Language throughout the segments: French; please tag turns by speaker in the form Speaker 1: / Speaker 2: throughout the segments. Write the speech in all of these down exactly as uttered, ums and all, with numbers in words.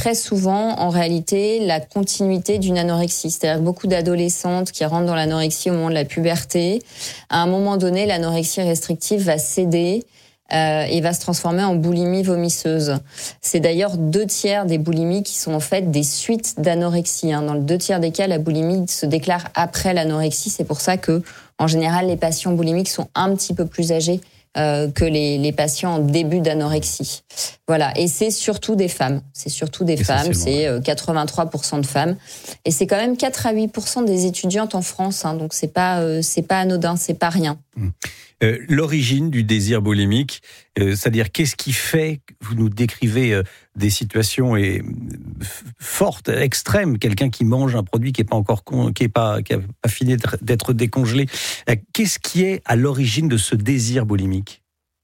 Speaker 1: très souvent, en réalité, la continuité d'une anorexie. C'est-à-dire que beaucoup d'adolescentes qui rentrent dans l'anorexie au moment de la puberté, à un moment donné, l'anorexie restrictive va céder euh, et va se transformer en boulimie vomisseuse. C'est d'ailleurs deux tiers des boulimies qui sont en fait des suites d'anorexie. Hein. Dans le deux tiers des cas, la boulimie se déclare après l'anorexie. C'est pour ça que, en général, les patients boulimiques sont un petit peu plus âgés Euh, que les, les patients en début d'anorexie. Voilà. Et c'est surtout des femmes. C'est surtout des femmes. C'est euh, quatre-vingt-trois pour cent de femmes. Et c'est quand même quatre à huit pour cent des étudiantes en France. Hein, donc c'est pas, euh, c'est pas anodin, c'est pas rien.
Speaker 2: Mmh. Euh, l'origine du désir boulimique, euh, c'est-à-dire qu'est-ce qui fait, vous nous décrivez euh, des situations et, euh, fortes, extrêmes, quelqu'un qui mange un produit qui n'est pas encore con, qui est pas, qui a pas fini d'être, d'être décongelé. Euh, qu'est-ce qui est à l'origine de ce désir boulimique ?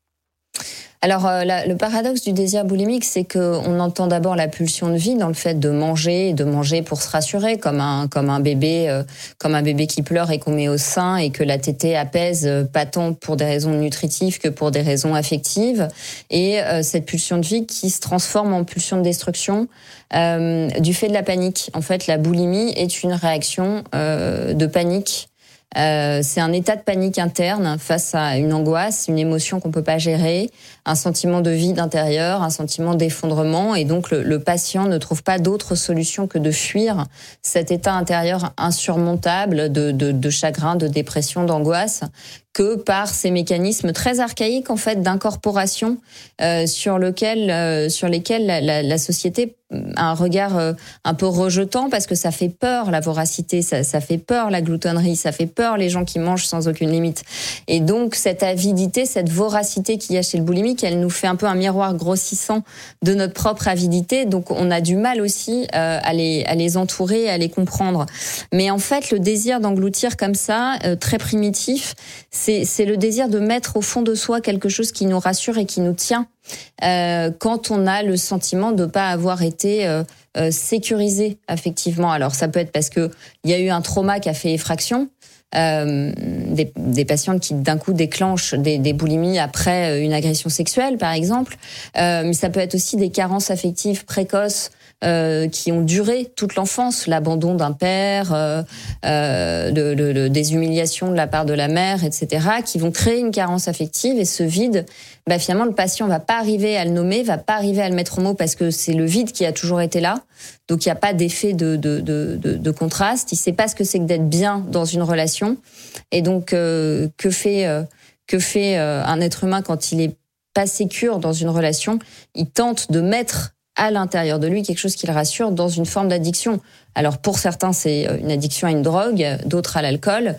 Speaker 1: Alors, euh, la, le paradoxe du désir boulimique, c'est qu'on entend d'abord la pulsion de vie dans le fait de manger, de manger pour se rassurer, comme un comme un bébé, euh, comme un bébé qui pleure et qu'on met au sein et que la tétée apaise, euh, pas tant pour des raisons nutritives que pour des raisons affectives. Et euh, cette pulsion de vie qui se transforme en pulsion de destruction euh, du fait de la panique. En fait, la boulimie est une réaction euh, de panique. Euh, c'est un état de panique interne face à une angoisse, une émotion qu'on peut pas gérer, un sentiment de vide intérieur, un sentiment d'effondrement, et donc le, le patient ne trouve pas d'autre solution que de fuir cet état intérieur insurmontable de, de, de chagrin, de dépression, d'angoisse, que par ces mécanismes très archaïques en fait d'incorporation euh, sur lequel, euh, sur lesquels la, la, la société a un regard euh, un peu rejetant parce que ça fait peur la voracité, ça, ça fait peur la gloutonnerie, ça fait peur les gens qui mangent sans aucune limite. Et donc cette avidité, cette voracité qu'il y a chez le boulimique, elle nous fait un peu un miroir grossissant de notre propre avidité. Donc on a du mal aussi euh, à les à les entourer, à les comprendre. Mais en fait, le désir d'engloutir comme ça, euh, très primitif, c'est c'est le désir de mettre au fond de soi quelque chose qui nous rassure et qui nous tient. Euh, quand on a le sentiment de pas avoir été euh, euh, sécurisé affectivement. Alors ça peut être parce que il y a eu un trauma qui a fait effraction, euh, des, des patientes qui d'un coup déclenchent des, des boulimies après une agression sexuelle par exemple, euh, mais ça peut être aussi des carences affectives précoces Euh, qui ont duré toute l'enfance, l'abandon d'un père, euh, euh, de, de, de, des humiliations de la part de la mère, et cetera, qui vont créer une carence affective et ce vide, bah finalement le patient va pas arriver à le nommer, va pas arriver à le mettre en mots parce que c'est le vide qui a toujours été là, donc il y a pas d'effet de, de, de, de, de contraste. Il sait pas ce que c'est que d'être bien dans une relation, et donc euh, que fait euh, que fait euh, un être humain quand il est pas sécure dans une relation? Il tente de mettre à l'intérieur de lui quelque chose qui le rassure dans une forme d'addiction. Alors pour certains c'est une addiction à une drogue, d'autres à l'alcool.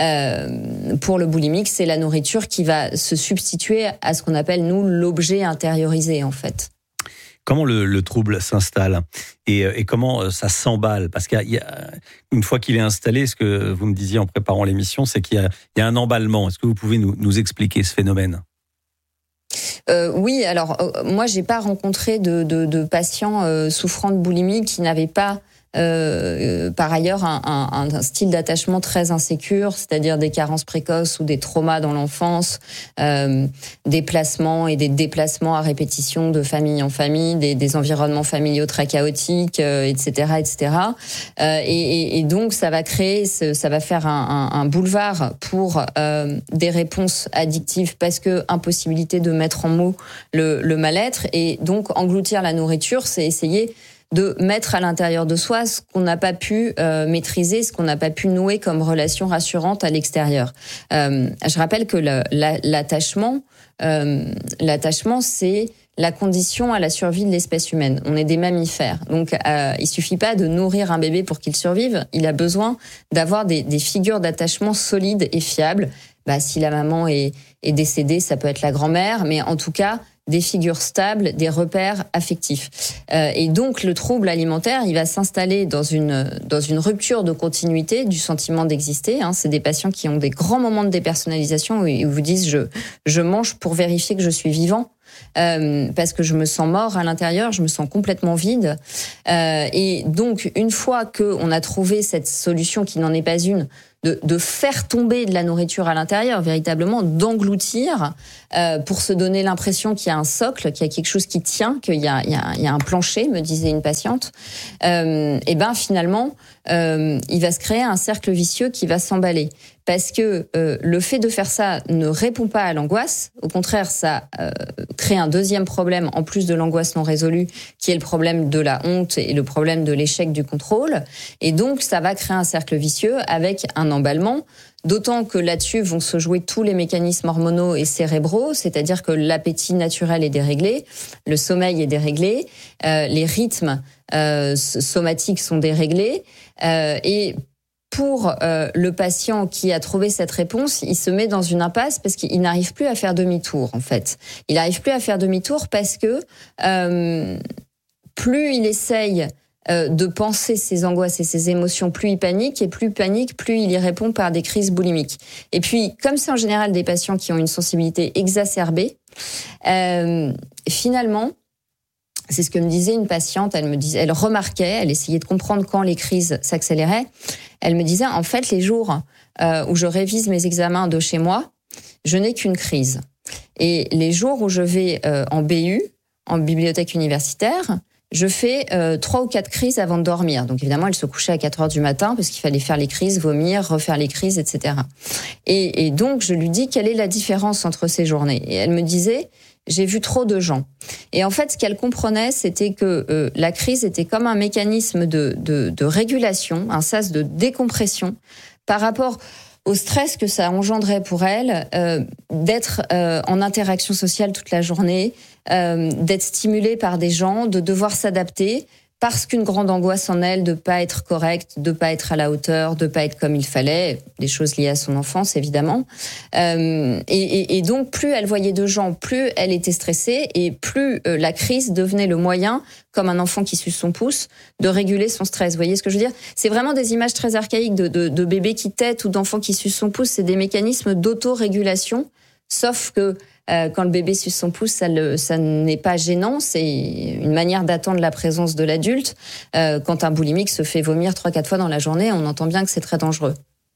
Speaker 1: Euh, pour le boulimique, c'est la nourriture qui va se substituer à ce qu'on appelle nous l'objet intériorisé en fait.
Speaker 2: Comment le, le trouble s'installe et, et comment ça s'emballe? Parce qu'il y a, une fois qu'il est installé, ce que vous me disiez en préparant l'émission, c'est qu'il y a, il y a un emballement. Est-ce que vous pouvez nous, nous expliquer ce phénomène?
Speaker 1: Euh, oui, alors euh, moi j'ai pas rencontré de, de, de patients euh, souffrant de boulimie qui n'avaient pas euh, par ailleurs un, un, un style d'attachement très insécure, c'est-à-dire des carences précoces ou des traumas dans l'enfance, euh, des placements et des déplacements à répétition de famille en famille, des, des environnements familiaux très chaotiques, euh, et cetera, et cetera. Euh, et, et, et donc ça va créer, ça va faire un, un, un boulevard pour euh, des réponses addictives parce que impossibilité de mettre en mots le, le mal-être, et donc engloutir la nourriture, c'est essayer de mettre à l'intérieur de soi ce qu'on n'a pas pu euh, maîtriser, ce qu'on n'a pas pu nouer comme relation rassurante à l'extérieur. Euh, je rappelle que le, la, l'attachement, euh, l'attachement, c'est la condition à la survie de l'espèce humaine. On est des mammifères, donc euh, il suffit pas de nourrir un bébé pour qu'il survive. Il a besoin d'avoir des, des figures d'attachement solides et fiables. Bah, si la maman est, est décédée, ça peut être la grand-mère, mais en tout cas des figures stables, des repères affectifs. Euh, et donc le trouble alimentaire, il va s'installer dans une dans une rupture de continuité du sentiment d'exister. Hein. C'est des patients qui ont des grands moments de dépersonnalisation où ils vous disent je je mange pour vérifier que je suis vivant. Euh, parce que je me sens mort à l'intérieur, je me sens complètement vide. Euh, et donc, une fois qu'on a trouvé cette solution qui n'en est pas une, de, de faire tomber de la nourriture à l'intérieur, véritablement d'engloutir euh, pour se donner l'impression qu'il y a un socle, qu'il y a quelque chose qui tient, qu'il y a, il y a, il y a un plancher, me disait une patiente. Euh, et ben finalement, euh, il va se créer un cercle vicieux qui va s'emballer. Parce que euh, le fait de faire ça ne répond pas à l'angoisse. Au contraire, ça euh, crée un deuxième problème, en plus de l'angoisse non résolue, qui est le problème de la honte et le problème de l'échec du contrôle. Et donc, ça va créer un cercle vicieux avec un emballement. D'autant que là-dessus vont se jouer tous les mécanismes hormonaux et cérébraux, c'est-à-dire que l'appétit naturel est déréglé, le sommeil est déréglé, euh, les rythmes euh, somatiques sont déréglés, euh, et pour euh, le patient qui a trouvé cette réponse, il se met dans une impasse parce qu'il n'arrive plus à faire demi-tour, en fait. Il n'arrive plus à faire demi-tour parce que euh, plus il essaye euh, de penser ses angoisses et ses émotions, plus il panique, et plus il panique, plus il y répond par des crises boulimiques. Et puis, comme c'est en général des patients qui ont une sensibilité exacerbée, euh, finalement, c'est ce que me disait une patiente, elle me disait, elle remarquait, elle essayait de comprendre quand les crises s'accéléraient. Elle me disait, en fait, les jours euh, où je révise mes examens de chez moi, je n'ai qu'une crise. Et les jours où je vais euh, en B U, en bibliothèque universitaire, je fais euh, trois ou quatre crises avant de dormir. Donc évidemment, elle se couchait à quatre heures du matin parce qu'il fallait faire les crises, vomir, refaire les crises, et cetera. Et, et donc, je lui dis, quelle est la différence entre ces journées ? Et elle me disait, j'ai vu trop de gens. Et en fait, ce qu'elle comprenait, c'était que euh, la crise était comme un mécanisme de, de, de régulation, un sas de décompression par rapport au stress que ça engendrait pour elle, euh, d'être euh, en interaction sociale toute la journée, euh, d'être stimulée par des gens, de devoir s'adapter, parce qu'une grande angoisse en elle de pas être correcte, de pas être à la hauteur, de pas être comme il fallait, des choses liées à son enfance évidemment. Euh, et, et, et donc plus elle voyait de gens, plus elle était stressée et plus euh, la crise devenait le moyen, comme un enfant qui suce son pouce, de réguler son stress. Vous voyez ce que je veux dire ? C'est vraiment des images très archaïques de, de, de bébés qui tètent ou d'enfants qui sucent son pouce. C'est des mécanismes d'autorégulation, sauf que Euh, quand le bébé suce son pouce, ça, le, ça n'est pas gênant, c'est une manière d'attendre la présence de l'adulte. Euh, quand un boulimique se fait vomir trois, quatre fois dans la journée, on entend bien que c'est très dangereux.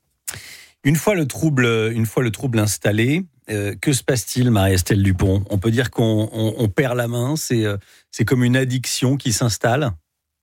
Speaker 2: Une fois le trouble, une fois le trouble installé, euh, que se passe-t-il, Marie-Estelle Dupont ? On peut dire qu'on on, on perd la main, c'est, euh, c'est comme une addiction qui s'installe ?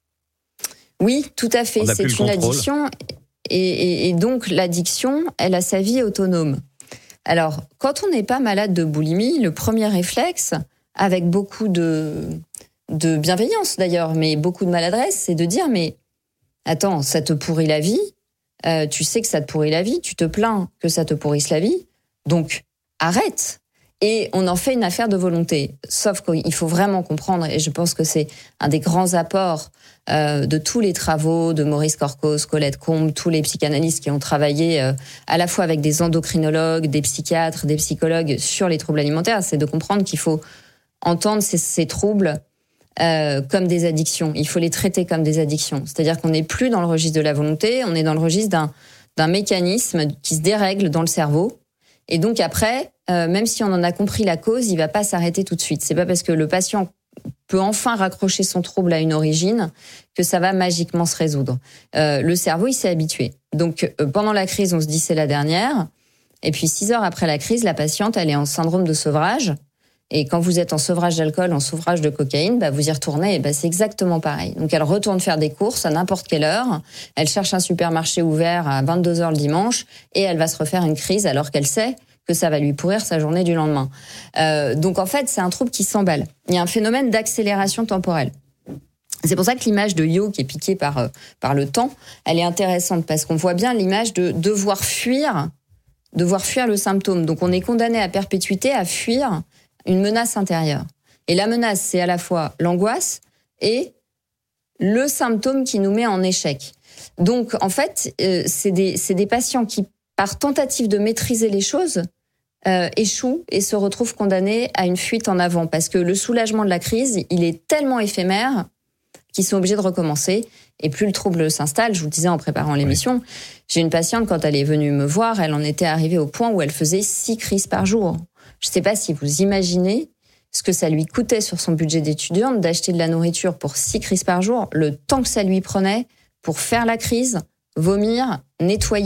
Speaker 1: Oui, tout à fait, c'est une addiction. Et, et, et donc l'addiction, elle a sa vie autonome. Alors, quand on n'est pas malade de boulimie, le premier réflexe, avec beaucoup de, de bienveillance d'ailleurs, mais beaucoup de maladresse, c'est de dire, mais attends, ça te pourrit la vie, euh, tu sais que ça te pourrit la vie, tu te plains que ça te pourrisse la vie, donc arrête. Et on en fait une affaire de volonté. Sauf qu'il faut vraiment comprendre, et je pense que c'est un des grands apports euh, de tous les travaux de Maurice Corcos, Colette Combe, tous les psychanalystes qui ont travaillé euh, à la fois avec des endocrinologues, des psychiatres, des psychologues sur les troubles alimentaires, c'est de comprendre qu'il faut entendre ces, ces troubles euh, comme des addictions. Il faut les traiter comme des addictions. C'est-à-dire qu'on n'est plus dans le registre de la volonté, on est dans le registre d'un, d'un mécanisme qui se dérègle dans le cerveau. Et donc après, euh, même si on en a compris la cause, il va pas s'arrêter tout de suite. C'est pas parce que le patient peut enfin raccrocher son trouble à une origine que ça va magiquement se résoudre. Euh, le cerveau, il s'est habitué. Donc euh, pendant la crise, on se dit c'est la dernière. Et puis six heures après la crise, la patiente, elle est en syndrome de sevrage. Et quand vous êtes en sevrage d'alcool, en sevrage de cocaïne, bah vous y retournez, et bah c'est exactement pareil. Donc elle retourne faire des courses à n'importe quelle heure, elle cherche un supermarché ouvert à vingt-deux heures le dimanche, et elle va se refaire une crise alors qu'elle sait que ça va lui pourrir sa journée du lendemain. Euh, donc en fait, c'est un trouble qui s'emballe. Il y a un phénomène d'accélération temporelle. C'est pour ça que l'image de Yo, qui est piquée par, euh, par le temps, elle est intéressante, parce qu'on voit bien l'image de devoir fuir, devoir fuir le symptôme. Donc on est condamné à perpétuité à fuir une menace intérieure. Et la menace, c'est à la fois l'angoisse et le symptôme qui nous met en échec. Donc, en fait, euh, c'est des, c'est des patients qui, par tentative de maîtriser les choses, euh, échouent et se retrouvent condamnés à une fuite en avant. Parce que le soulagement de la crise, il est tellement éphémère qu'ils sont obligés de recommencer. Et plus le trouble s'installe, je vous le disais en préparant l'émission, oui. J'ai une patiente, quand elle est venue me voir, elle en était arrivée au point où elle faisait six crises par jour. Je ne sais pas si vous imaginez ce que ça lui coûtait sur son budget d'étudiante d'acheter de la nourriture pour six crises par jour, le temps que ça lui prenait pour faire la crise, vomir, nettoyer,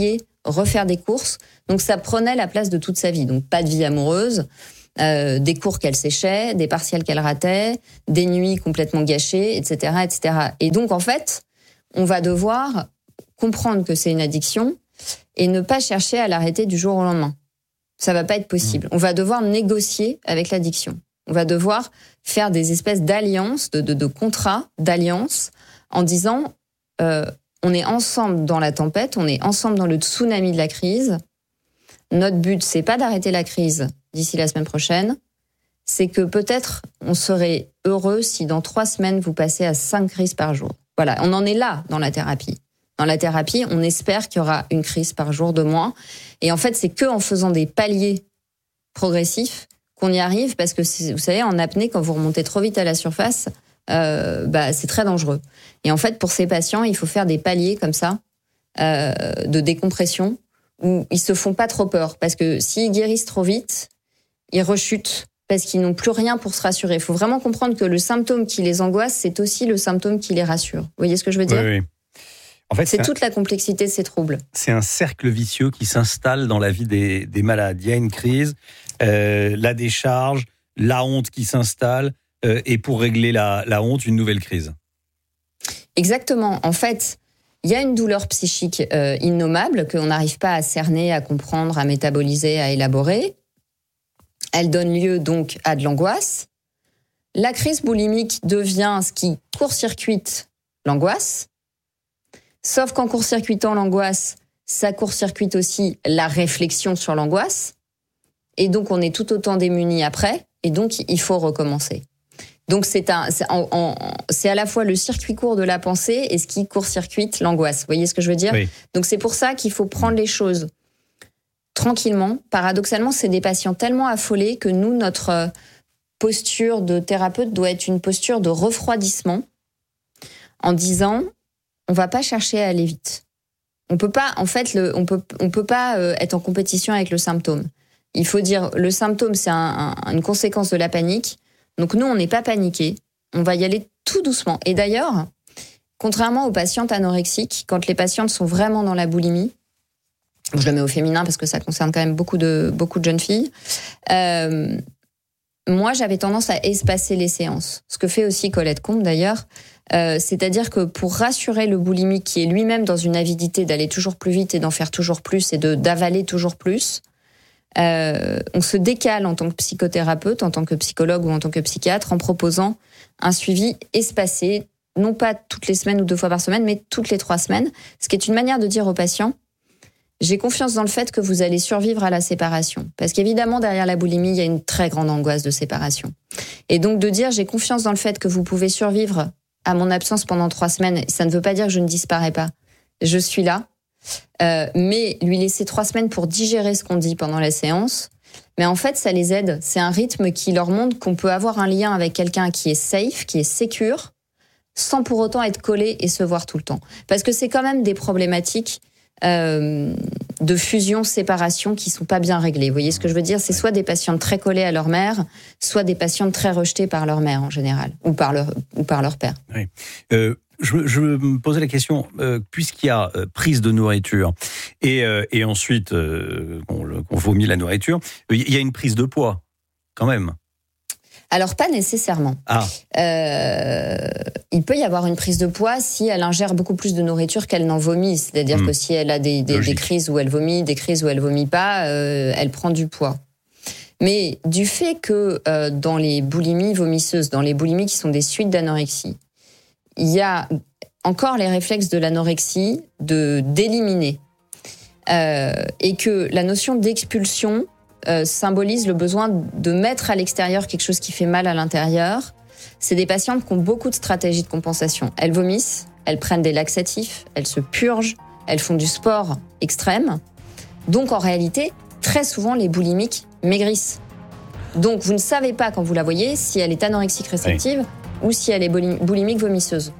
Speaker 1: refaire des courses. Donc ça prenait la place de toute sa vie. Donc pas de vie amoureuse, euh, des cours qu'elle séchait, des partiels qu'elle ratait, des nuits complètement gâchées, et cetera, et cetera. Et donc en fait, on va devoir comprendre que c'est une addiction et ne pas chercher à l'arrêter du jour au lendemain. Ça va pas être possible. On va devoir négocier avec l'addiction. On va devoir faire des espèces d'alliances, de, de, de contrats d'alliance, en disant euh, on est ensemble dans la tempête, on est ensemble dans le tsunami de la crise. Notre but, c'est pas d'arrêter la crise d'ici la semaine prochaine, c'est que peut-être on serait heureux si dans trois semaines vous passez à cinq crises par jour. Voilà, on en est là dans la thérapie. Dans la thérapie, on espère qu'il y aura une crise par jour de moins. Et en fait, c'est que en faisant des paliers progressifs qu'on y arrive, parce que vous savez, en apnée, quand vous remontez trop vite à la surface, euh, bah, c'est très dangereux. Et en fait, pour ces patients, il faut faire des paliers comme ça, euh, de décompression, où ils se font pas trop peur. Parce que s'ils guérissent trop vite, ils rechutent, parce qu'ils n'ont plus rien pour se rassurer. Il faut vraiment comprendre que le symptôme qui les angoisse, c'est aussi le symptôme qui les rassure. Vous voyez ce que je veux dire ?
Speaker 2: Oui, oui. En fait,
Speaker 1: c'est, c'est
Speaker 2: toute
Speaker 1: un, la complexité de ces troubles.
Speaker 2: C'est un cercle vicieux qui s'installe dans la vie des, des malades. Il y a une crise, euh, la décharge, la honte qui s'installe, euh, et pour régler la, la honte, une nouvelle crise.
Speaker 1: Exactement. En fait, il y a une douleur psychique euh, innommable qu'on n'arrive pas à cerner, à comprendre, à métaboliser, à élaborer. Elle donne lieu donc à de l'angoisse. La crise boulimique devient ce qui court-circuite l'angoisse. Sauf qu'en court-circuitant l'angoisse, ça court-circuite aussi la réflexion sur l'angoisse. Et donc, on est tout autant démunis après. Et donc, il faut recommencer. Donc, c'est, un, c'est, en, en, c'est à la fois le circuit court de la pensée et ce qui court-circuite l'angoisse. Vous voyez ce que je veux dire ?
Speaker 2: Oui.
Speaker 1: Donc, c'est pour ça qu'il faut prendre les choses tranquillement. Paradoxalement, c'est des patients tellement affolés que nous, notre posture de thérapeute doit être une posture de refroidissement en disant... on va pas chercher à aller vite. On peut pas, en fait, le, on peut, on peut pas euh, être en compétition avec le symptôme. Il faut dire, le symptôme, c'est un, un, une conséquence de la panique. Donc nous, on n'est pas paniqués. On va y aller tout doucement. Et d'ailleurs, contrairement aux patientes anorexiques, quand les patientes sont vraiment dans la boulimie, je le mets au féminin parce que ça concerne quand même beaucoup de, beaucoup de jeunes filles, euh, moi, j'avais tendance à espacer les séances. Ce que fait aussi Colette Combe, d'ailleurs. Euh, c'est-à-dire que pour rassurer le boulimique qui est lui-même dans une avidité d'aller toujours plus vite et d'en faire toujours plus et de, d'avaler toujours plus, euh, on se décale en tant que psychothérapeute, en tant que psychologue ou en tant que psychiatre en proposant un suivi espacé, non pas toutes les semaines ou deux fois par semaine, mais toutes les trois semaines, ce qui est une manière de dire aux patients j'ai confiance dans le fait que vous allez survivre à la séparation. Parce qu'évidemment, derrière la boulimie, il y a une très grande angoisse de séparation. Et donc de dire j'ai confiance dans le fait que vous pouvez survivre à mon absence pendant trois semaines, ça ne veut pas dire que je ne disparais pas. Je suis là. Euh, mais lui laisser trois semaines pour digérer ce qu'on dit pendant la séance, mais en fait, ça les aide. C'est un rythme qui leur montre qu'on peut avoir un lien avec quelqu'un qui est safe, qui est sécure, sans pour autant être collé et se voir tout le temps. Parce que c'est quand même des problématiques euh, de fusion-séparation qui sont pas bien réglées. Vous voyez ce que je veux dire ? C'est soit des patientes très collées à leur mère, soit des patientes très rejetées par leur mère en général, ou par leur, ou par leur père.
Speaker 2: Oui. Euh, je, je me posais la question, euh, puisqu'il y a euh, prise de nourriture et, euh, et ensuite euh, qu'on, qu'on vomit la nourriture, il y a une prise de poids, quand même.
Speaker 1: Alors, pas nécessairement.
Speaker 2: Ah.
Speaker 1: Euh, il peut y avoir une prise de poids si elle ingère beaucoup plus de nourriture qu'elle n'en vomit. C'est-à-dire mmh. que si elle a des, des, des crises où elle vomit, des crises où elle vomit pas, euh, elle prend du poids. Mais du fait que euh, dans les boulimies vomisseuses, dans les boulimies qui sont des suites d'anorexie, il y a encore les réflexes de l'anorexie de d'éliminer. Euh, et que la notion d'expulsion Euh, symbolise le besoin de mettre à l'extérieur quelque chose qui fait mal à l'intérieur. C'est des patientes qui ont beaucoup de stratégies de compensation. Elles vomissent, elles prennent des laxatifs, elles se purgent, elles font du sport extrême. Donc en réalité, très souvent, les boulimiques maigrissent. Donc vous ne savez pas quand vous la voyez si elle est anorexique réceptive oui. ou si elle est boulimique vomisseuse.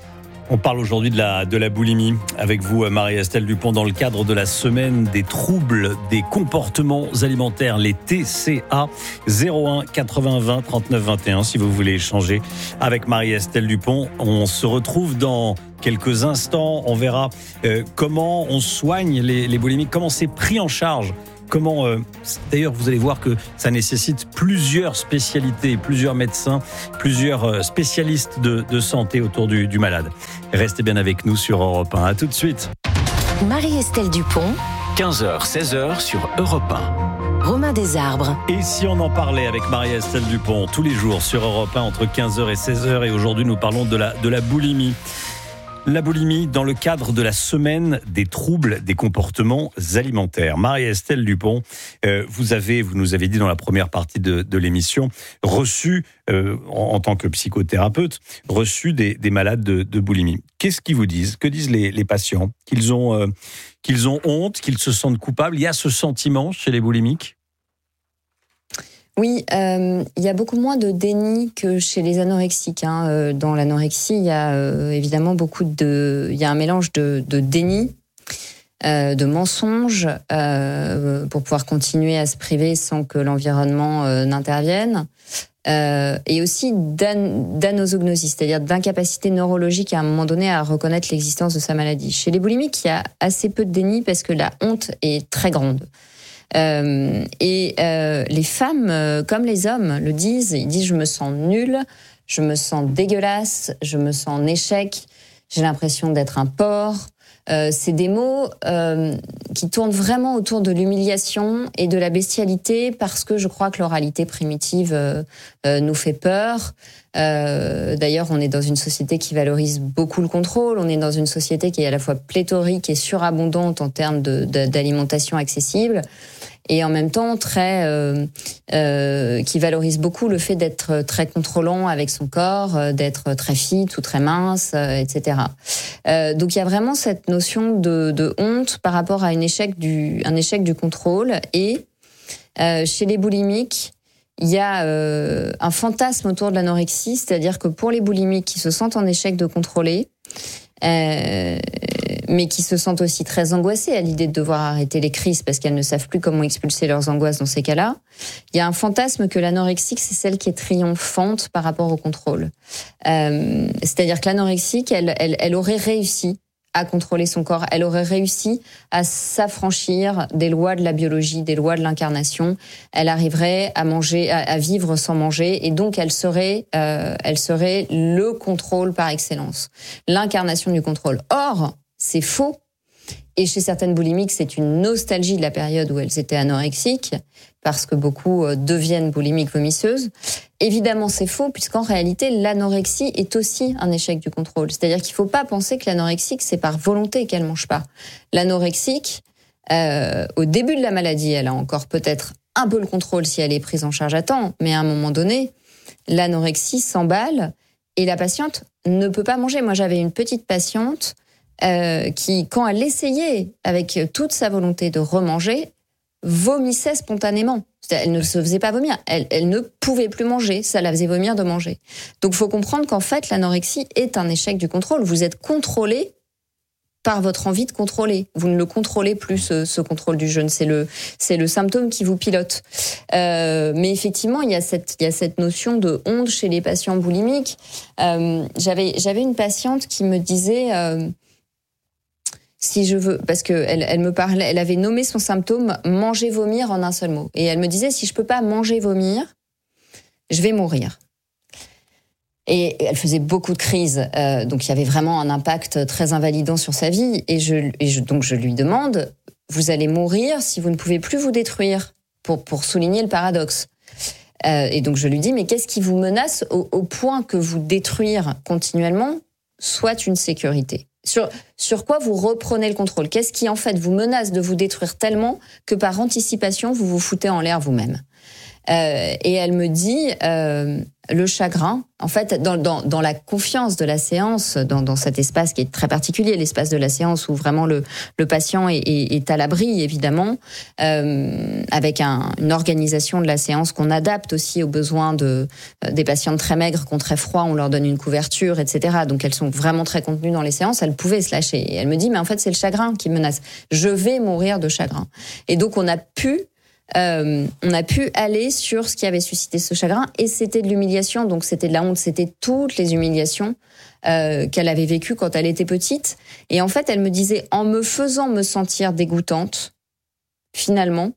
Speaker 2: On parle aujourd'hui de la, de la boulimie avec vous, Marie-Estelle Dupont, dans le cadre de la semaine des troubles des comportements alimentaires, les T C A. zéro un quatre-vingts vingt trente-neuf vingt et un si vous voulez échanger avec Marie-Estelle Dupont. On se retrouve dans quelques instants. On verra euh, comment on soigne les, les boulimiques, comment c'est pris en charge. Comment, euh, d'ailleurs, vous allez voir que ça nécessite plusieurs spécialités, plusieurs médecins, plusieurs euh, spécialistes de, de santé autour du, du malade. Restez bien avec nous sur Europe un. À tout de suite.
Speaker 3: Marie-Estelle Dupont.
Speaker 4: quinze heures, seize heures sur Europe un.
Speaker 3: Romain Desarbres.
Speaker 2: Et si on en parlait avec Marie-Estelle Dupont tous les jours sur Europe un entre quinze heures et seize heures, et aujourd'hui nous parlons de la, de la boulimie. La boulimie dans le cadre de la semaine des troubles des comportements alimentaires. Marie-Estelle Dupont, euh, vous avez, vous nous avez dit dans la première partie de, de l'émission, reçu, euh, en, en tant que psychothérapeute, reçu des, des malades de, de boulimie. Qu'est-ce qu'ils vous disent ? Que disent les, les patients ? Qu'ils ont, euh, qu'ils ont honte, qu'ils se sentent coupables ? Il y a ce sentiment chez les boulimiques ?
Speaker 1: Oui, euh, il y a beaucoup moins de déni que chez les anorexiques. Hein. Euh, dans l'anorexie, il y a euh, évidemment beaucoup de, il y a un mélange de, de déni, euh, de mensonges euh, pour pouvoir continuer à se priver sans que l'environnement euh, n'intervienne, euh, et aussi d'an, d'anosognosie, c'est-à-dire d'incapacité neurologique à un moment donné à reconnaître l'existence de sa maladie. Chez les boulimiques, il y a assez peu de déni parce que la honte est très grande. Euh, et euh, les femmes, euh, comme les hommes, le disent. Ils disent « je me sens nulle, je me sens dégueulasse, je me sens en échec, j'ai l'impression d'être un porc ». Euh, c'est des mots euh, qui tournent vraiment autour de l'humiliation et de la bestialité parce que je crois que l'oralité primitive euh, euh, nous fait peur. Euh, d'ailleurs, on est dans une société qui valorise beaucoup le contrôle. On est dans une société qui est à la fois pléthorique et surabondante en termes de, de, d'alimentation accessible. Et en même temps très euh, euh, qui valorise beaucoup le fait d'être très contrôlant avec son corps, d'être très fit ou très mince, euh, et cetera. Euh, donc il y a vraiment cette notion de, de honte par rapport à un échec du, un échec du contrôle. Et euh, chez les boulimiques, il y a euh, un fantasme autour de l'anorexie, c'est-à-dire que pour les boulimiques qui se sentent en échec de contrôler, euh, mais qui se sentent aussi très angoissées à l'idée de devoir arrêter les crises parce qu'elles ne savent plus comment expulser leurs angoisses dans ces cas-là. Il y a un fantasme que l'anorexique, c'est celle qui est triomphante par rapport au contrôle. Euh, c'est-à-dire que l'anorexique, elle, elle, elle aurait réussi à contrôler son corps. Elle aurait réussi à s'affranchir des lois de la biologie, des lois de l'incarnation. Elle arriverait à manger, à, à vivre sans manger, et donc elle serait, euh, elle serait le contrôle par excellence, l'incarnation du contrôle. Or, c'est faux. Et chez certaines boulimiques, c'est une nostalgie de la période où elles étaient anorexiques, parce que beaucoup deviennent boulimiques vomisseuses. Évidemment, c'est faux, puisqu'en réalité, l'anorexie est aussi un échec du contrôle. C'est-à-dire qu'il ne faut pas penser que l'anorexique, c'est par volonté qu'elle ne mange pas. L'anorexique, euh, au début de la maladie, elle a encore peut-être un peu le contrôle si elle est prise en charge à temps, mais à un moment donné, l'anorexie s'emballe et la patiente ne peut pas manger. Moi, j'avais une petite patiente euh, qui, quand elle essayait avec toute sa volonté de remanger, vomissait spontanément. Elle ne se faisait pas vomir. Elle, elle ne pouvait plus manger. Ça la faisait vomir de manger. Donc, il faut comprendre qu'en fait, l'anorexie est un échec du contrôle. Vous êtes contrôlé par votre envie de contrôler. Vous ne le contrôlez plus, ce, ce contrôle du jeûne. C'est le, c'est le symptôme qui vous pilote. Euh, mais effectivement, il y a cette, il y a cette notion de honte chez les patients boulimiques. Euh, j'avais, j'avais une patiente qui me disait... Euh, si je veux, parce que elle, elle me parlait, elle avait nommé son symptôme manger vomir en un seul mot, et elle me disait si je peux pas manger vomir, je vais mourir. Et elle faisait beaucoup de crises, euh, donc il y avait vraiment un impact très invalidant sur sa vie. Et je, et je donc je lui demande vous allez mourir si vous ne pouvez plus vous détruire, pour pour souligner le paradoxe. Euh, et donc je lui dis mais qu'est-ce qui vous menace au, au point que vous détruire continuellement soit une sécurité? Sur, sur quoi vous reprenez le contrôle? Qu'est-ce qui, en fait, vous menace de vous détruire tellement que, par anticipation, vous vous foutez en l'air vous-même? Euh, et elle me dit, euh, le chagrin, en fait, dans, dans, dans la confiance de la séance, dans, dans cet espace qui est très particulier, l'espace de la séance où vraiment le, le patient est, est, est à l'abri, évidemment, euh, avec un, une organisation de la séance qu'on adapte aussi aux besoins de, euh, des patientes très maigres, qui ont très froid, on leur donne une couverture, et cetera. Donc elles sont vraiment très contenues dans les séances, elles pouvaient se lâcher. Et elle me dit, mais en fait, c'est le chagrin qui menace. Je vais mourir de chagrin. Et donc on a pu... Euh, on a pu aller sur ce qui avait suscité ce chagrin, et c'était de l'humiliation, donc c'était de la honte, c'était toutes les humiliations euh, qu'elle avait vécues quand elle était petite. Et en fait, elle me disait, en me faisant me sentir dégoûtante, finalement,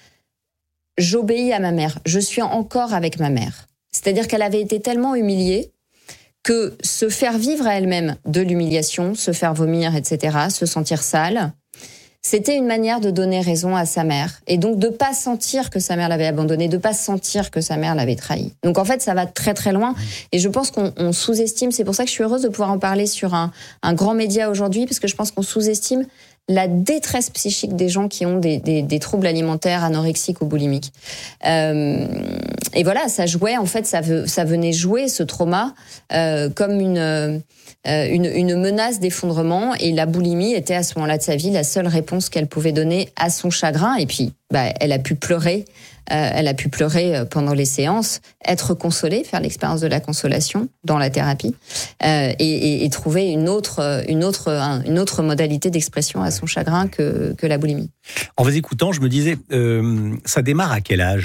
Speaker 1: j'obéis à ma mère. Je suis encore avec ma mère. C'est-à-dire qu'elle avait été tellement humiliée que se faire vivre à elle-même de l'humiliation, se faire vomir, et cetera, se sentir sale, c'était une manière de donner raison à sa mère. Et donc de pas sentir que sa mère l'avait abandonnée, de pas sentir que sa mère l'avait trahi. Donc en fait, ça va très très loin. Et je pense qu'on on sous-estime, c'est pour ça que je suis heureuse de pouvoir en parler sur un, un grand média aujourd'hui, parce que je pense qu'on sous-estime la détresse psychique des gens qui ont des, des, des troubles alimentaires, anorexiques ou boulimiques. Euh, et voilà, ça jouait, en fait, ça, veut, ça venait jouer ce trauma euh, comme une, euh, une, une menace d'effondrement. Et la boulimie était à ce moment-là de sa vie la seule réponse qu'elle pouvait donner à son chagrin. Et puis, bah, elle a pu pleurer. Euh, elle a pu pleurer pendant les séances, être consolée, faire l'expérience de la consolation dans la thérapie, euh, et, et, et trouver une autre, une autre, une autre modalité d'expression à son chagrin que, que la boulimie.
Speaker 2: En vous écoutant, je me disais, euh, ça démarre à quel âge ?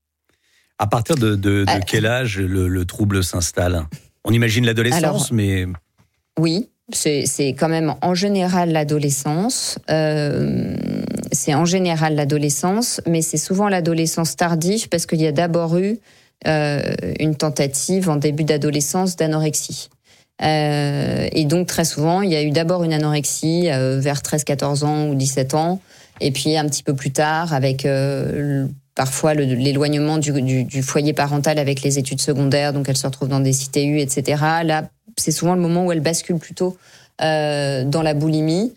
Speaker 2: À partir de, de, de euh, quel âge le, le trouble s'installe ? On imagine l'adolescence, alors, mais...
Speaker 1: Oui, c'est, c'est quand même en général l'adolescence. Euh, c'est en général l'adolescence, mais c'est souvent l'adolescence tardive parce qu'il y a d'abord eu euh, une tentative en début d'adolescence d'anorexie. Euh, et donc très souvent, il y a eu d'abord une anorexie euh, vers treize quatorze ans ou dix-sept ans, et puis un petit peu plus tard avec... Euh, parfois le, l'éloignement du, du, du foyer parental avec les études secondaires, donc elle se retrouve dans des C T U, et cetera. Là, c'est souvent le moment où elle bascule plutôt euh, dans la boulimie.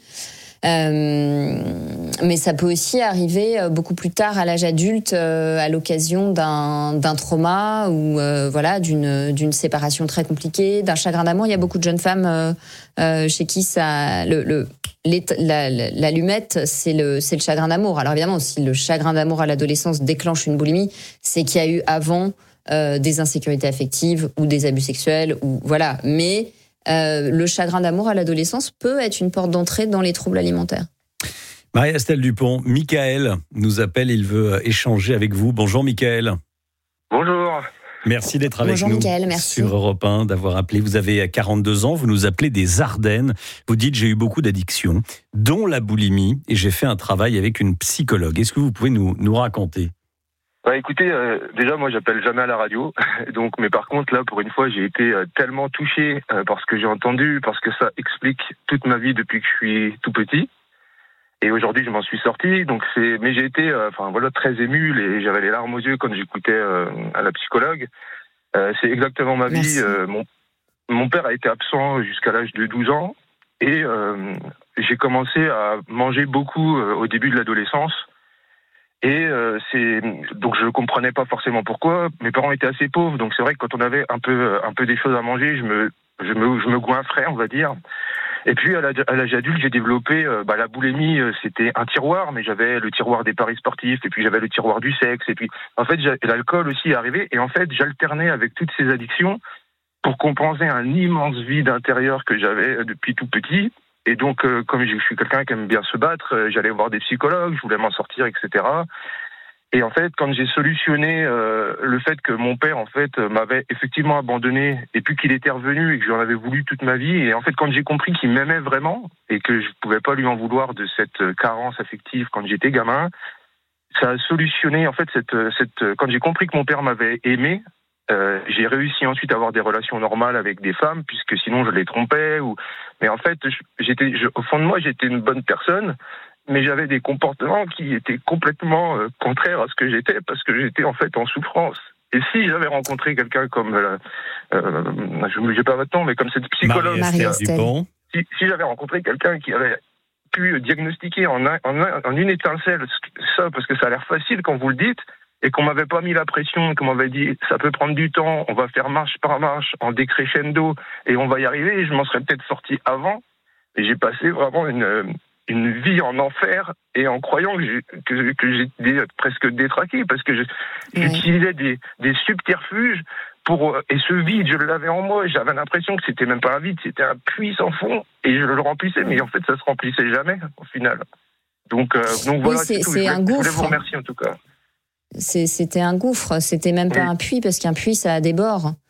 Speaker 1: Euh, mais ça peut aussi arriver beaucoup plus tard à l'âge adulte, euh, à l'occasion d'un, d'un trauma ou euh, voilà d'une, d'une séparation très compliquée, d'un chagrin d'amour. Il y a beaucoup de jeunes femmes euh, euh, chez qui ça le, le La, la, l'allumette, c'est le, c'est le chagrin d'amour. Alors évidemment, si le chagrin d'amour à l'adolescence déclenche une boulimie, c'est qu'il y a eu avant euh, des insécurités affectives ou des abus sexuels, ou voilà. Mais euh, le chagrin d'amour à l'adolescence peut être une porte d'entrée dans les troubles alimentaires.
Speaker 2: Marie-Estelle Dupont, Michael nous appelle, il veut échanger avec vous. Bonjour Michael.
Speaker 5: Bonjour.
Speaker 2: Merci d'être avec
Speaker 1: Bonjour
Speaker 2: nous
Speaker 1: Michael, merci.
Speaker 2: sur Europe un, d'avoir appelé. Vous avez quarante-deux ans, vous nous appelez des Ardennes. Vous dites, j'ai eu beaucoup d'addictions, dont la boulimie, et j'ai fait un travail avec une psychologue. Est-ce que vous pouvez nous, nous raconter ?
Speaker 5: Bah écoutez, euh, déjà moi j'appelle jamais à la radio, donc mais par contre là pour une fois j'ai été euh, tellement touché euh, par ce que j'ai entendu, parce que ça explique toute ma vie depuis que je suis tout petit. Et aujourd'hui, je m'en suis sorti. Donc c'est, mais j'ai été, euh, enfin voilà, très ému. Et j'avais les larmes aux yeux quand j'écoutais euh, à la psychologue. Euh, c'est exactement ma vie. Euh, mon mon père a été absent jusqu'à l'âge de douze ans, et euh, j'ai commencé à manger beaucoup euh, au début de l'adolescence. Et euh, c'est donc je comprenais pas forcément pourquoi. Mes parents étaient assez pauvres, donc c'est vrai que quand on avait un peu un peu des choses à manger, je me je me je me goinfrais, on va dire. Et puis à l'âge adulte, j'ai développé euh, bah, la boulimie. Euh, c'était un tiroir, mais j'avais le tiroir des paris sportifs, et puis j'avais le tiroir du sexe, et puis en fait l'alcool aussi est arrivé. Et en fait, j'alternais avec toutes ces addictions pour compenser un immense vide intérieur que j'avais depuis tout petit. Et donc, euh, comme je suis quelqu'un qui aime bien se battre, euh, j'allais voir des psychologues, je voulais m'en sortir, et cetera. Et en fait, quand j'ai solutionné euh, le fait que mon père, en fait, m'avait effectivement abandonné, et puis qu'il était revenu et que j'en avais voulu toute ma vie, et en fait, quand j'ai compris qu'il m'aimait vraiment et que je pouvais pas lui en vouloir de cette carence affective quand j'étais gamin, ça a solutionné, en fait, cette, cette, quand j'ai compris que mon père m'avait aimé, euh, j'ai réussi ensuite à avoir des relations normales avec des femmes, puisque sinon je les trompais. Ou... Mais en fait, j'étais, je, au fond de moi, j'étais une bonne personne, mais j'avais des comportements qui étaient complètement euh, contraires à ce que j'étais, parce que j'étais en fait en souffrance. Et si j'avais rencontré quelqu'un comme, euh, euh, je ne sais pas votre nom, mais comme cette psychologue,
Speaker 1: Marie-Estelle.
Speaker 5: Si, si j'avais rencontré quelqu'un qui avait pu diagnostiquer en, un, en, un, en une étincelle ça, parce que ça a l'air facile quand vous le dites, et qu'on m'avait pas mis la pression, qu'on m'avait dit ça peut prendre du temps, on va faire marche par marche, en décrescendo, et on va y arriver, et je m'en serais peut-être sorti avant. Et j'ai passé vraiment une, une vie en enfer, et en croyant que, j'ai, que, que j'étais presque détraqué, parce que je, oui. j'utilisais des, des subterfuges pour, et ce vide, je l'avais en moi, et j'avais l'impression que c'était même pas un vide, c'était un puits sans fond, et je le remplissais, mais en fait ça se remplissait jamais au final. Donc, euh, donc voilà,
Speaker 1: oui, c'est,
Speaker 5: c'est tout.
Speaker 1: C'est
Speaker 5: je,
Speaker 1: un gouffre.
Speaker 5: je voulais vous remercier en tout cas.
Speaker 1: C'est, c'était un gouffre, c'était même pas oui. un puits, parce qu'un puits ça a des bords.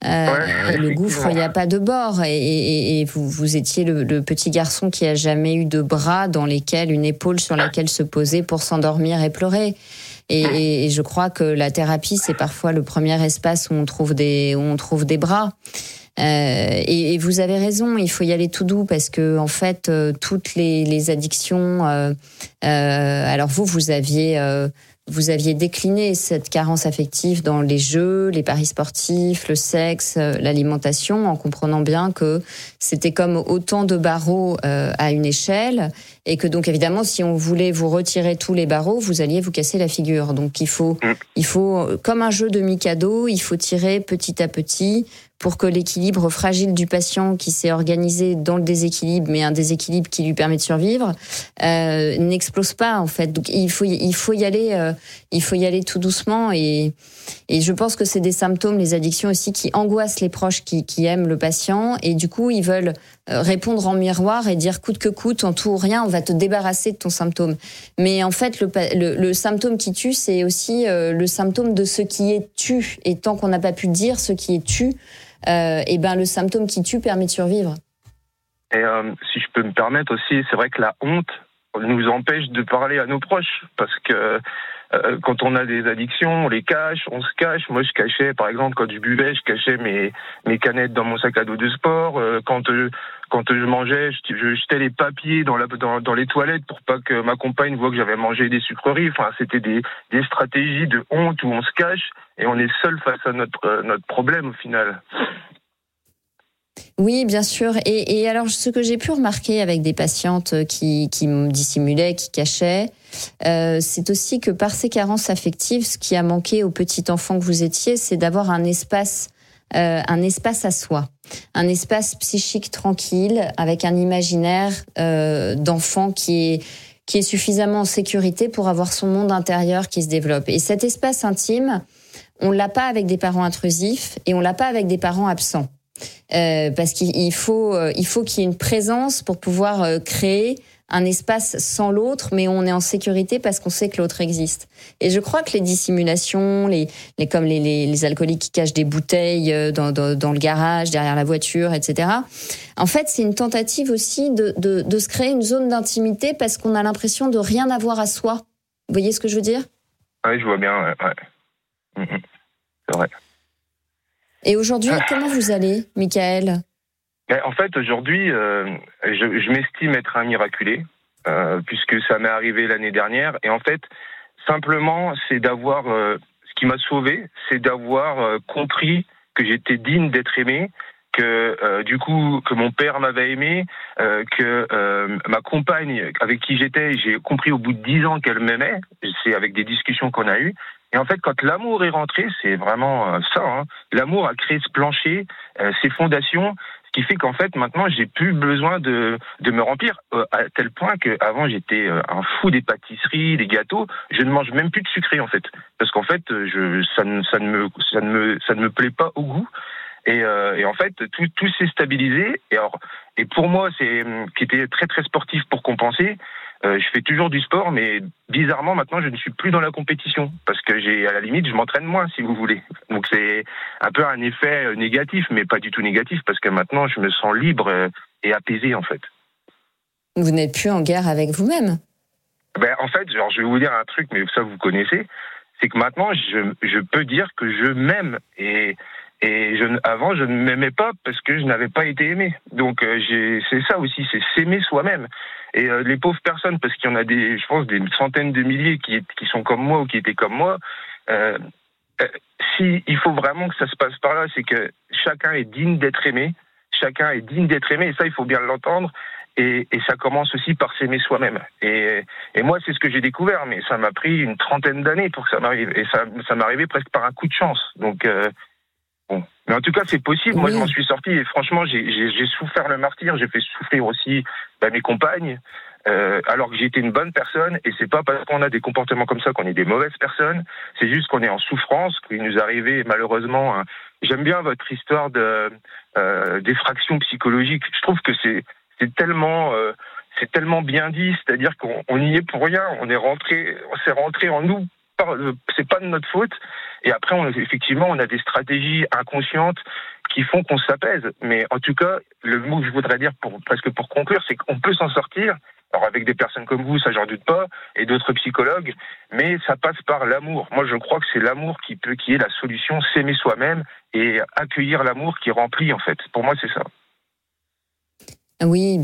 Speaker 1: Euh,
Speaker 5: Ouais,
Speaker 1: et le gouffre, il n'y a pas de bord. Et, et, et vous, vous étiez le, le petit garçon qui a jamais eu de bras dans lesquels, une épaule sur laquelle se poser pour s'endormir et pleurer. Et, et je crois que la thérapie, c'est parfois le premier espace où on trouve des, où on trouve des bras. Euh, et, et vous avez raison, il faut y aller tout doux parce que en fait, euh, toutes les, les addictions. Euh, euh, alors vous, vous aviez. Euh, Vous aviez décliné cette carence affective dans les jeux, les paris sportifs, le sexe, l'alimentation, en comprenant bien que c'était comme autant de barreaux euh, à une échelle, et que donc évidemment, si on voulait vous retirer tous les barreaux, vous alliez vous casser la figure. Donc il faut, il faut, comme un jeu de Mikado, il faut tirer petit à petit pour que l'équilibre fragile du patient qui s'est organisé dans le déséquilibre, mais un déséquilibre qui lui permet de survivre, euh, n'explose pas en fait. Donc il faut, il faut y aller, euh, il faut y aller tout doucement. Et, et je pense que c'est des symptômes, les addictions aussi, qui angoissent les proches qui, qui aiment le patient, et du coup ils veulent répondre en miroir et dire coûte que coûte, en tout ou rien, on va te débarrasser de ton symptôme. Mais en fait, le, le, le symptôme qui tue, c'est aussi euh, le symptôme de ce qui est tu. Et tant qu'on n'a pas pu dire ce qui est tu, euh, et ben le symptôme qui tue permet de survivre.
Speaker 5: Et euh, si je peux me permettre aussi, c'est vrai que la honte nous empêche de parler à nos proches, parce que euh, quand on a des addictions, on les cache, on se cache. Moi, je cachais, par exemple, quand je buvais, je cachais mes mes canettes dans mon sac à dos de sport. Euh, quand euh, quand je mangeais, je, je jetais les papiers dans la dans, dans les toilettes pour pas que ma compagne voie que j'avais mangé des sucreries. Enfin, c'était des des stratégies de honte où on se cache et on est seul face à notre euh, notre problème au final.
Speaker 1: Oui, bien sûr. Et, et alors, ce que j'ai pu remarquer avec des patientes qui, qui dissimulaient, qui cachaient, euh, c'est aussi que par ces carences affectives, ce qui a manqué au petit enfant que vous étiez, c'est d'avoir un espace, euh, un espace à soi, un espace psychique tranquille, avec un imaginaire euh, d'enfant qui est qui est suffisamment en sécurité pour avoir son monde intérieur qui se développe. Et cet espace intime, on l'a pas avec des parents intrusifs et on l'a pas avec des parents absents. Euh, parce qu'il faut, euh, il faut qu'il y ait une présence pour pouvoir euh, créer un espace sans l'autre, mais on est en sécurité parce qu'on sait que l'autre existe. Et je crois que les dissimulations, les, les comme les, les, les alcooliques qui cachent des bouteilles dans, dans, dans le garage, derrière la voiture, et cetera. En fait, c'est une tentative aussi de, de, de se créer une zone d'intimité parce qu'on a l'impression de rien avoir à soi. Vous voyez ce que je veux dire ?
Speaker 5: Oui, je vois bien. Ouais, ouais. Mmh, c'est vrai.
Speaker 1: Et aujourd'hui, comment vous allez, Michael ?
Speaker 5: En fait, aujourd'hui, euh, je, je m'estime être un miraculé, euh, puisque ça m'est arrivé l'année dernière. Et en fait, simplement, c'est d'avoir... Euh, ce qui m'a sauvé, c'est d'avoir euh, compris que j'étais digne d'être aimé, que euh, du coup, que mon père m'avait aimé, euh, que euh, ma compagne avec qui j'étais, j'ai compris au bout de dix ans qu'elle m'aimait. C'est avec des discussions qu'on a eues. Et en fait, quand l'amour est rentré, c'est vraiment ça. Hein. L'amour a créé ce plancher, euh, ces fondations, ce qui fait qu'en fait, maintenant, j'ai plus besoin de de me remplir euh, à tel point qu'avant, j'étais euh, un fou des pâtisseries, des gâteaux. Je ne mange même plus de sucré en fait, parce qu'en fait, je ça ne ça ne me ça ne me ça ne me plaît pas au goût. Et, euh, et en fait, tout, tout s'est stabilisé. Et alors, et pour moi, c'est qui était très très sportif pour compenser. Euh, je fais toujours du sport, mais bizarrement maintenant, je ne suis plus dans la compétition parce que j'ai, à la limite, je m'entraîne moins, si vous voulez. Donc c'est un peu un effet négatif, mais pas du tout négatif parce que maintenant, je me sens libre et apaisé en fait.
Speaker 1: Vous n'êtes plus en guerre avec vous-même.
Speaker 5: Ben en fait, genre, je vais vous dire un truc, mais ça vous connaissez, c'est que maintenant, je je peux dire que je m'aime et Et je, avant, je ne m'aimais pas parce que je n'avais pas été aimé. Donc, euh, j'ai, c'est ça aussi, c'est s'aimer soi-même. Et euh, les pauvres personnes, parce qu'il y en a des, je pense, des centaines de milliers qui, qui sont comme moi ou qui étaient comme moi. Euh, euh, si il faut vraiment que ça se passe par là, c'est que chacun est digne d'être aimé. Chacun est digne d'être aimé. Et ça, il faut bien l'entendre. Et, et ça commence aussi par s'aimer soi-même. Et, et moi, c'est ce que j'ai découvert, mais ça m'a pris une trentaine d'années pour que ça m'arrive. Et ça, ça m'est arrivé presque par un coup de chance. Donc euh, Bon. Mais en tout cas, c'est possible. Oui. Moi, je m'en suis sorti et franchement, j'ai, j'ai, j'ai souffert le martyre. J'ai fait souffrir aussi bah, mes compagnes, euh, alors que j'étais une bonne personne. Et c'est pas parce qu'on a des comportements comme ça qu'on est des mauvaises personnes. C'est juste qu'on est en souffrance, qu'il nous arrivait malheureusement. Hein. J'aime bien votre histoire de euh, d'effraction psychologique. Je trouve que c'est c'est tellement euh, c'est tellement bien dit. C'est-à-dire qu'on on y est pour rien. On est rentré, on s'est rentré en nous c'est pas de notre faute. Et après, on, effectivement, on a des stratégies inconscientes qui font qu'on s'apaise. Mais en tout cas, le mot que je voudrais dire, pour, presque pour conclure, c'est qu'on peut s'en sortir. Alors avec des personnes comme vous, ça j'en doute pas, et d'autres psychologues, mais ça passe par l'amour. Moi, je crois que c'est l'amour qui peut, qui est la solution, s'aimer soi-même et accueillir l'amour qui remplit, en fait. Pour moi, c'est ça.
Speaker 1: Oui.